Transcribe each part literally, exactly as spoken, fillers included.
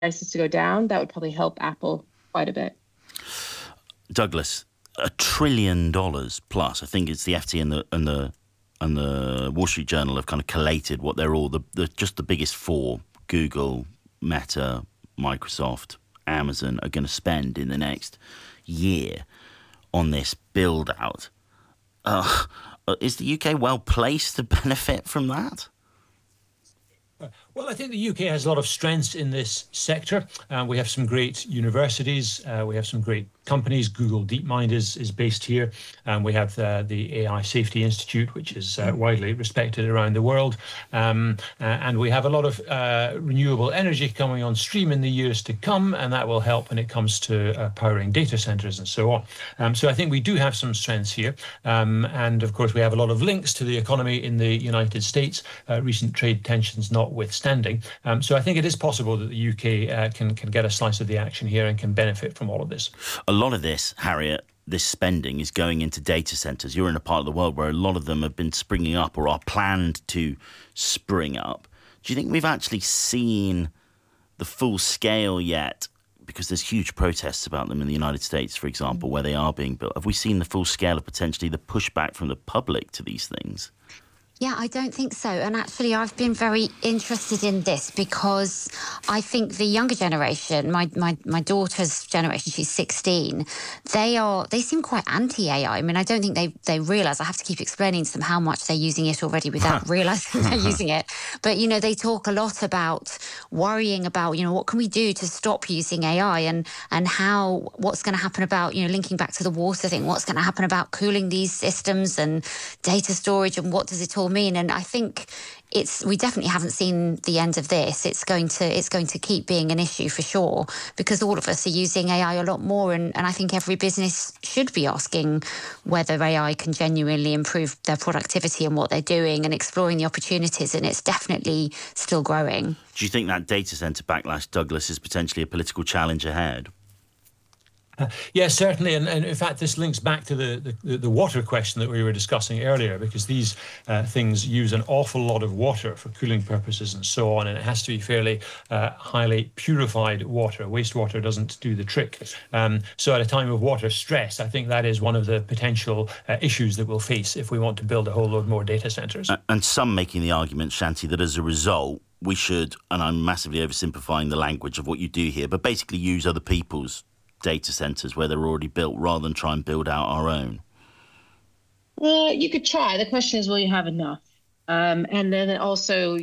prices to go down, that would probably help Apple quite a bit. Douglas, a trillion dollars plus. I think it's the F T and the and the and the Wall Street Journal have kind of collated what they're all the, the just the biggest four: Google, Meta, Microsoft, Amazon are going to spend in the next year on this build out. Uh, is the U K well placed to benefit from that? Well, I think the U K has a lot of strengths in this sector. Uh, we have some great universities. Uh, we have some great companies. Google DeepMind is, is based here. Um, we have the, the A I Safety Institute, which is uh, widely respected around the world. Um, uh, and we have a lot of uh, renewable energy coming on stream in the years to come, and that will help when it comes to uh, powering data centers and so on. Um, so I think we do have some strengths here. Um, and of course, we have a lot of links to the economy in the United States, uh, recent trade tensions notwithstanding. Um, so I think it is possible that the U K uh, can, can get a slice of the action here and can benefit from all of this. A lot of this, Harriet, this spending is going into data centres. You're in a part of the world where a lot of them have been springing up or are planned to spring up. Do you think we've actually seen the full scale yet? Because there's huge protests about them in the United States, for example, where they are being built. Have we seen the full scale of potentially the pushback from the public to these things? Yeah, I don't think so. And actually, I've been very interested in this because I think the younger generation, my my, my daughter's generation, she's sixteen, they are they seem quite anti-A I. I mean, I don't think they, they realise, I have to keep explaining to them how much they're using it already without realising they're using it. But, you know, they talk a lot about worrying about, you know, what can we do to stop using A I and, and how, what's going to happen about, you know, linking back to the water thing, what's going to happen about cooling these systems and data storage and what does it all mean? And I think it's we definitely haven't seen the end of this. It's going to it's going to keep being an issue for sure, because all of us are using A I a lot more, and, and I think every business should be asking whether A I can genuinely improve their productivity and what they're doing and exploring the opportunities, and it's definitely still growing. Do you think that data centre backlash, Douglas, is potentially a political challenge ahead? Uh, yes, certainly. And, and in fact, this links back to the, the, the water question that we were discussing earlier, because these uh, things use an awful lot of water for cooling purposes and so on. And it has to be fairly uh, highly purified water. Wastewater doesn't do the trick. Um, so at a time of water stress, I think that is one of the potential uh, issues that we'll face if we want to build a whole load more data centres. Uh, and some making the argument, Shanti, that as a result, we should, and I'm massively oversimplifying the language of what you do here, but basically use other people's data centres where they're already built rather than try and build out our own? Well, you could try. The question is, will you have enough? Um, and then also,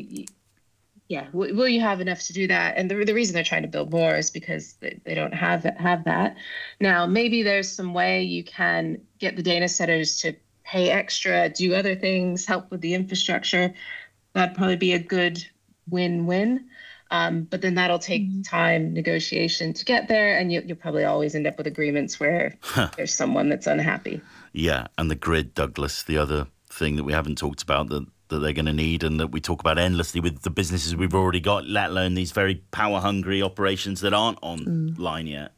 yeah, w- will you have enough to do that? And the, the reason they're trying to build more is because they, they don't have have that. Now, maybe there's some way you can get the data centers to pay extra, do other things, help with the infrastructure. That'd probably be a good win-win. Um, but then that'll take mm-hmm. time, negotiation to get there, and you, you'll probably always end up with agreements where there's someone that's unhappy. Yeah, and the grid, Douglas, the other thing that we haven't talked about that, that they're going to need and that we talk about endlessly with the businesses we've already got, let alone these very power-hungry operations that aren't online mm. yet.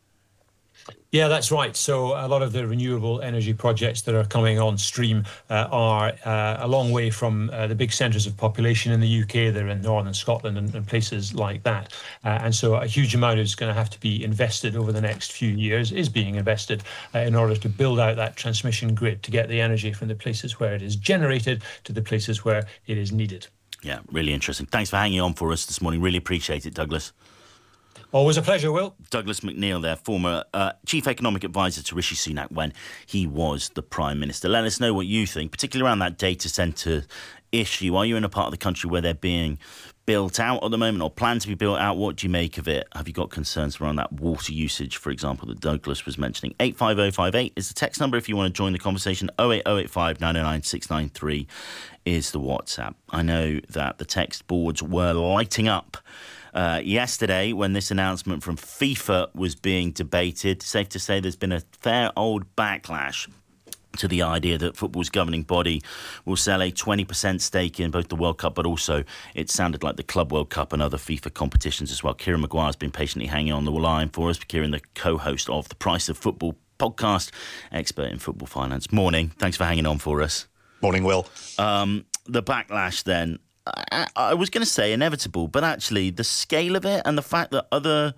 Yeah, that's right. So a lot of the renewable energy projects that are coming on stream uh, are uh, a long way from uh, the big centres of population in the U K. They're in northern Scotland and, and places like that. Uh, and so a huge amount is going to have to be invested over the next few years, is being invested uh, in order to build out that transmission grid to get the energy from the places where it is generated to the places where it is needed. Yeah, really interesting. Thanks for hanging on for us this morning. Really appreciate it, Douglas. Always a pleasure, Will. Douglas McNeil there, former uh, Chief Economic Advisor to Rishi Sunak when he was the Prime Minister. Let us know what you think, particularly around that data centre issue. Are you in a part of the country where they're being built out at the moment or planned to be built out? What do you make of it? Have you got concerns around that water usage, for example, that Douglas was mentioning? eight five oh five eight is the text number if you want to join the conversation. oh eight oh eight five nine oh nine six nine three is the WhatsApp. I know that the text boards were lighting up Uh, yesterday, when this announcement from FIFA was being debated. Safe to say there's been a fair old backlash to the idea that football's governing body will sell a twenty percent stake in both the World Cup, but also it sounded like the Club World Cup and other FIFA competitions as well. Kieran Maguire's been patiently hanging on the line for us. Kieran, the co-host of the Price of Football podcast, expert in football finance. Morning. Thanks for hanging on for us. Morning, Will. Um, the backlash then. I, I was going to say inevitable, but actually the scale of it and the fact that other